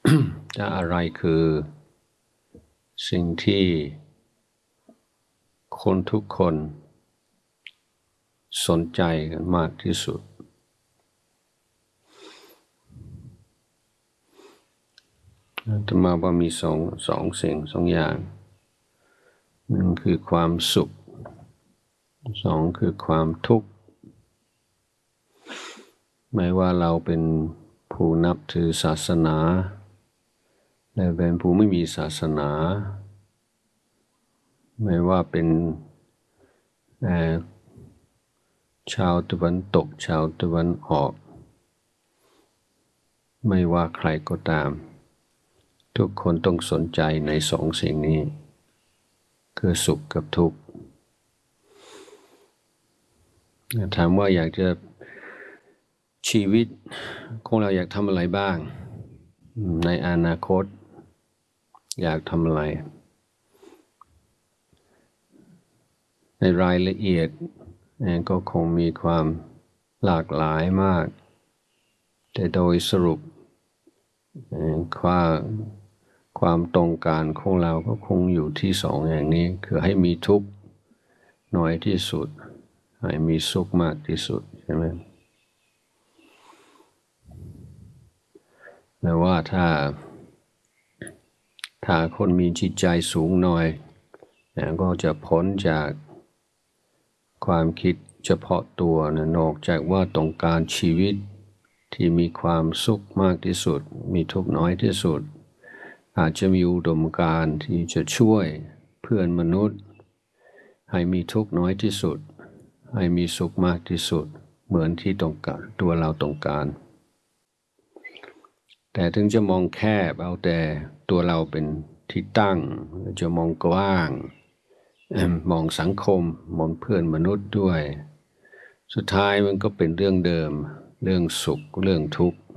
จะอะไรคือสิ่งที่คนทุกคนสนใจกันมากที่สุดจะมาว่ามีสองสิ่งสองอย่างหนึ่งคือความสุขสองคือความทุกข์ไม่ว่าเราเป็นผู้นับถือศาสนาและเป็นผู้ไม่มีศาสนาไม่ว่าเป็นชาวตะวันตกชาวตะวันออกไม่ว่าใครก็ตามทุกคนต้องสนใจในสองสิ่งนี้คือสุขกับทุกข์ถามว่าอยากจะชีวิตของเราอยากทำอะไรบ้างในอนาคตอยากทำอะไรในรายละเอียดก็คงมีความหลากหลายมากแต่โดยสรุปความตรงการของเราก็คงอยู่ที่สองอย่างนี้คือให้มีทุกข์น้อยที่สุดให้มีสุขมากที่สุดใช่ไหมแม้ว่าถ้าคนมีจิตใจสูงหน่อยก็จะพ้นจากความคิดเฉพาะตัวนอกจากว่าต้องการชีวิตที่มีความสุขมากที่สุดมีทุกข์น้อยที่สุดอาจจะมีอุดมการณ์ที่จะช่วยเพื่อนมนุษย์ให้มีทุกข์น้อยที่สุดให้มีสุขมากที่สุดเหมือนที่ต้องการตัวเราต้องการแต่ถึงจะมองแคบเอาแต่ตัวเราเป็นที่ตั้งจะมองกว้างมองสังคมมองเพื่อนมนุษย์ด้วยสุดท้ายมันก็เป็นเรื่องเดิมเรื่องสุขเรื่องทุกข์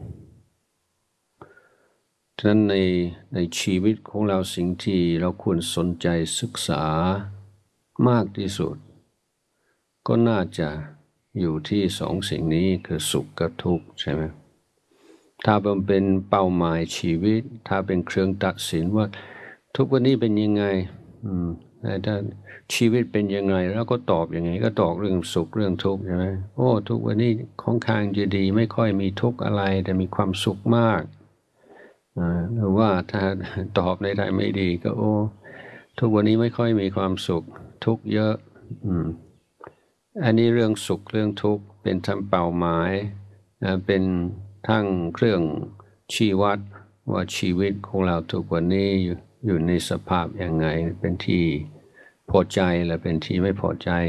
ฉะนั้นในชีวิตของเราสิ่งที่เราควรสนใจศึกษามากที่สุดก็น่าจะอยู่ที่สองสิ่งนี้คือสุขกับทุกข์ใช่ไหมถ้ามันเป็นเป้าหมายชีวิตถ้าเป็นเครื่องตัดสินว่าทุกวันนี้เป็นยังไงถ้าชีวิตเป็นยังไงแล้วก็ตอบยังไงก็ตอบเรื่องสุขเรื่องทุกข์ใช่ไหมโอ้ทุกวันนี้ค่อนข้างจะดีไม่ค่อยมีทุกข์อะไรแต่มีความสุขมากหรือว่าถ้าตอบในทางไม่ดีก็โอ้ทุกวันนี้ไม่ค่อยมีความสุขทุกข์เยอะอันนี้เรื่องสุขเรื่องทุกข์เป็นทั้งเป้าหมายเป็นทั้งเครื่องชี้วัดว่าชีวิตของเราทุกวันนี้อยู่ในสภาพยังไงเป็นที่พอใจและเป็นที่ไม่พอใจ